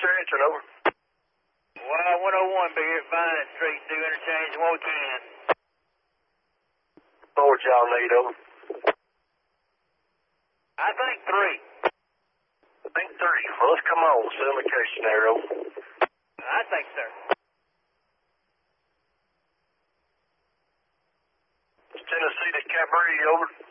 your answer, over. Well, 101, be here fine and straight through interchange when we can. What y'all need, over? I think 3. I think 3. Well, let's come on. Send location there, over. I think, sir. Tennessee to Cabrini, over.